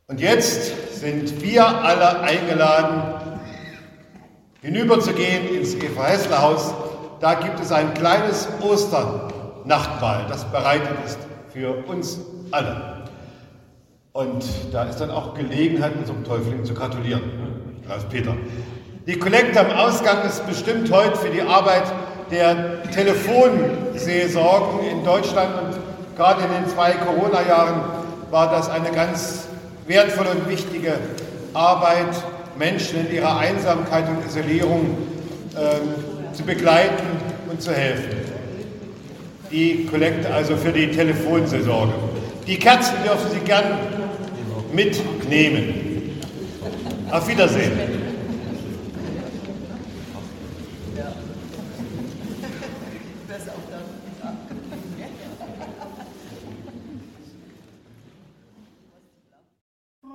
Und jetzt sind wir alle eingeladen, hinüberzugehen ins Eva-Hässler-Haus. Da gibt es ein kleines Osternachtmahl, das bereitet ist für uns alle. Und da ist dann auch Gelegenheit, unserem Täufling zu gratulieren. Klaus-Peter. Die Kollekte am Ausgang ist bestimmt heute für die Arbeit der Telefonseelsorgen in Deutschland. Und gerade in den 2 Corona-Jahren war das eine ganz wertvolle und wichtige Arbeit, Menschen in ihrer Einsamkeit und Isolierung zu begleiten und zu helfen. Die Kollekte also für die Telefonseelsorge. Die Kerzen dürfen Sie gern mitnehmen. Auf Wiedersehen.